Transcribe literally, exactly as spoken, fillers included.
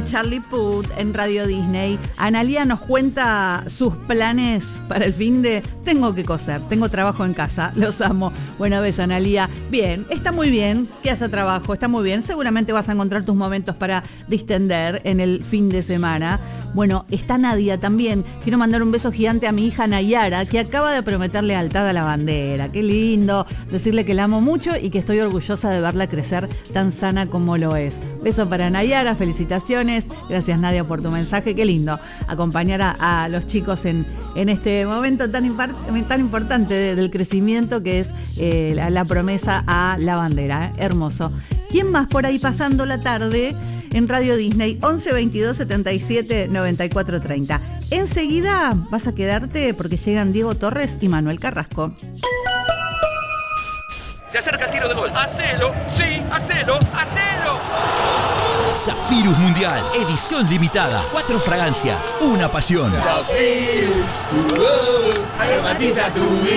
Charlie Puth en Radio Disney. Analía nos cuenta sus planes para el fin de... Tengo que coser, tengo trabajo en casa, los amo. Buena vez, Analía. Bien, está muy bien que haya trabajo, está muy bien. Seguramente vas a encontrar tus momentos para distender en el fin de semana. Bueno, está Nadia también. Quiero mandar un beso gigante a mi hija Nayara, que acaba de prometer lealtad a la bandera. Qué lindo decirle que la amo mucho y que estoy orgullosa de verla crecer tan sana como lo es. Beso para Nayara, felicitaciones. Gracias, Nadia, por tu mensaje. Qué lindo acompañar a, a los chicos en, en este momento tan, impar, tan importante de, del crecimiento que es eh, la, la promesa a la bandera. ¿eh? Hermoso. ¿Quién más por ahí pasando la tarde en Radio Disney? once veintidós setenta y siete noventa y cuatro treinta. Enseguida vas a quedarte porque llegan Diego Torres y Manuel Carrasco. Se acerca el tiro de gol. ¡Hacelo! ¡Sí! ¡Hacelo! ¡Hacelo! Zafirus Mundial, edición limitada. Cuatro fragancias, una pasión. Zafirus, tu aromatiza tu vida.